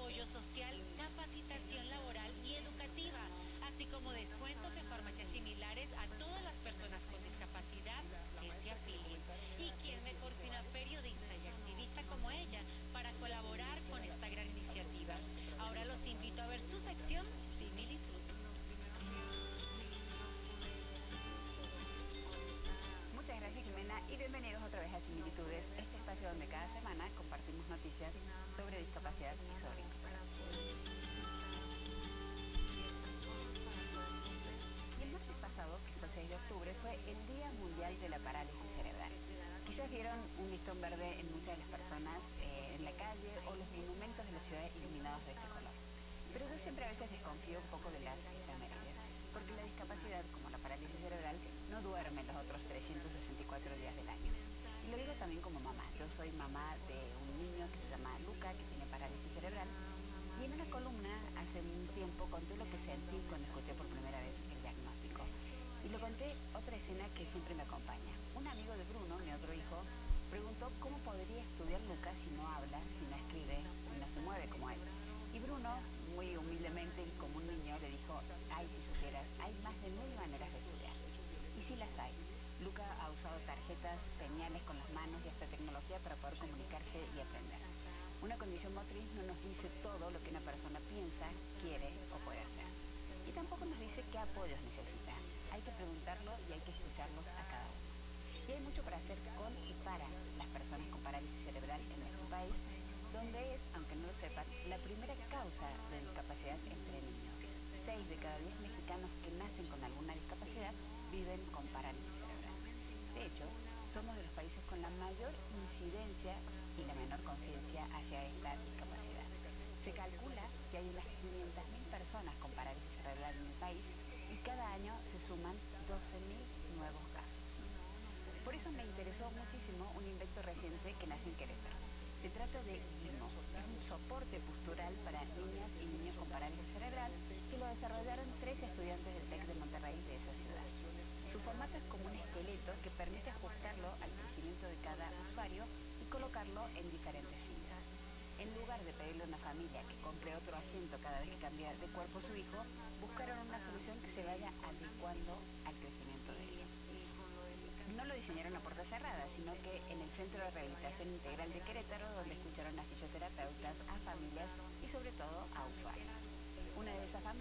apoyo social, capacitación laboral y educativa, así como descuentos en farmacias similares a todas las personas con discapacidad que se afilien. ¿Y quién mejor que una periodista y activista como ella para colaborar con esta gran iniciativa? Ahora los invito a ver su sección Similitud. Muchas gracias, Jimena, y bienvenidos otra vez a Similitudes, este espacio donde cada semana compartimos noticias sobre discapacidad y sobre inclusión. Y el martes pasado, que fue 6 de octubre, fue el Día Mundial de la Parálisis Cerebral. Quizás vieron un listón verde en muchas de las personas en la calle o los monumentos de la ciudad iluminados de este color. Pero yo siempre a veces desconfío un poco de las efemérides, porque la discapacidad, como la parálisis cerebral, no duerme los otros 364 días del año. Y lo digo también como mamá. Yo soy mamá de un niño que se llama Luca, que tiene parálisis cerebral. Y en una columna hace un tiempo conté lo que sentí cuando escuché por primera vez el diagnóstico. Y lo conté otra escena que siempre me acompaña. Un amigo de Bruno, mi otro hijo, preguntó cómo podría estudiar Luca si no habla, si no escribe y no se mueve como él. Y Bruno, muy humildemente y como un niño, le dijo: ay, si supieras, hay más de 1000 maneras de estudiar. Y sí las hay. Luca ha usado tarjetas, señales con las manos y hasta tecnología para poder comunicarse y aprender. Una condición motriz no nos dice todo lo que una persona piensa, quiere o puede hacer. Y tampoco nos dice qué apoyos necesita. Hay que preguntarlo y hay que escucharlos a cada uno. Y hay mucho para hacer con y para las personas con parálisis cerebral en nuestro país, donde es, aunque no lo sepan, la primera causa de discapacidad entre niños. 6 de cada 10 mexicanos que nacen con alguna discapacidad viven con parálisis cerebral. De hecho, somos de los países con la mayor incidencia y la menor conciencia hacia esta discapacidad. Se calcula que hay unas 500.000 personas con parálisis cerebral en el país y cada año se suman 12.000 nuevos casos. Por eso me interesó muchísimo un invento reciente que nació en Querétaro. Se trata de IMO, es un soporte postural para niñas y niños con parálisis cerebral que lo desarrollaron 3 estudiantes del TEC de Monterrey de esa ciudad. Su formato es como un esqueleto que permite ajustarlo al crecimiento de cada usuario y colocarlo en diferentes sillas. En lugar de pedirle a una familia que compre otro asiento cada vez que cambia de cuerpo su hijo, buscaron una solución que se vaya adecuando al crecimiento de ellos. No lo diseñaron a puerta cerrada, sino que en el Centro de Rehabilitación Integral de Querétaro, donde escucharon a fisioterapeutas, a familias y sobre todo a usuarios. Una de esas familias